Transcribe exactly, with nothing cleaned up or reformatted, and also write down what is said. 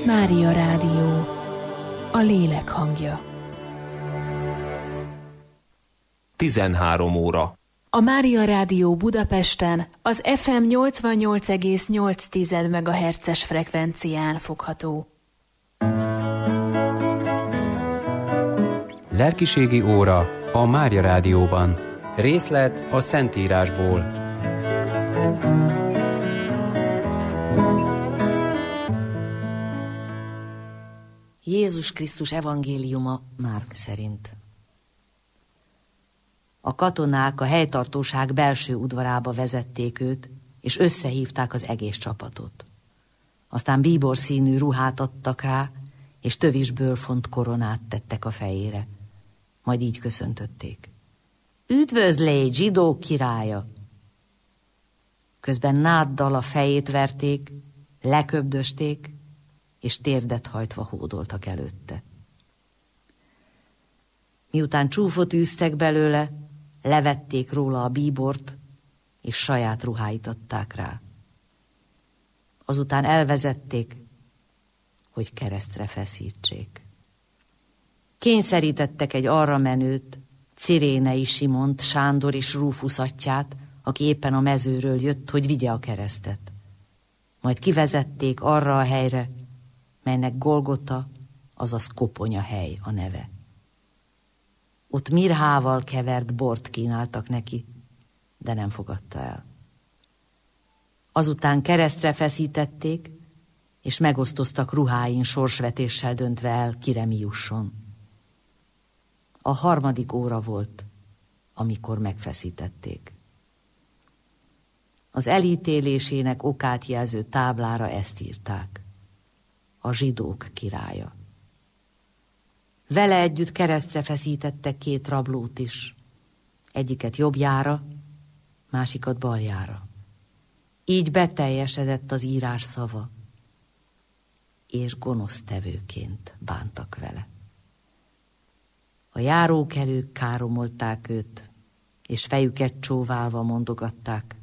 Mária Rádió, a lélek hangja. tizenhárom óra. A Mária Rádió Budapesten az ef em nyolcvannyolc egész nyolc megahertzes frekvencián fogható. Lelkiségi óra a Mária Rádióban. Részlet a Szentírásból. Jézus Krisztus evangéliuma Márk szerint. A katonák a helytartóság belső udvarába vezették őt, és összehívták az egész csapatot. Aztán bíborszínű ruhát adtak rá, és tövisből font koronát tettek a fejére. Majd így köszöntötték. Üdvözlégy, zsidók királya! Közben náddal a fejét verték, leköbdösték, és térdet hajtva hódoltak előtte. Miután csúfot űztek belőle, levették róla a bíbort, és saját ruháit adták rá. Azután elvezették, hogy keresztre feszítsék. Kényszerítettek egy arra menőt, Cirénei Simont, Sándor és Rúfusz atyját, aki éppen a mezőről jött, hogy vigye a keresztet. Majd kivezették arra a helyre, melynek Golgota, azaz koponya hely a neve. Ott mirhával kevert bort kínáltak neki, de nem fogadta el. Azután keresztre feszítették, és megosztoztak ruháin sorsvetéssel döntve el, kire mi jusson. A harmadik óra volt, amikor megfeszítették. Az elítélésének okát jelző táblára ezt írták: a zsidók királya. Vele együtt keresztre feszítettek két rablót is, egyiket jobbjára, másikat baljára. Így beteljesedett az írás szava, és gonosztevőként bántak vele. A járókelők káromolták őt, és fejüket csóválva mondogatták: